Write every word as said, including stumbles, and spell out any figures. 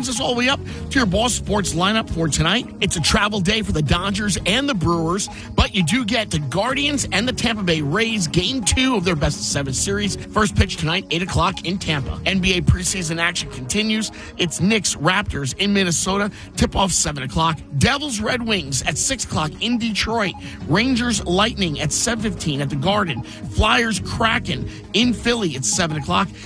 brings us all the way up to your Ball Sports lineup for tonight. It's a travel day for the Dodgers and the Brewers, but you do get the Guardians and the Tampa Bay Rays game two of their best of seven series. First pitch tonight, eight o'clock in Tampa. N B A preseason action continues. It's Knicks Raptors in Minnesota. Tip-off seven o'clock. Devils Red Wings at six o'clock in Detroit. Rangers Lightning at seven fifteen at the Garden. Flyers Kraken in Philly at seven o'clock.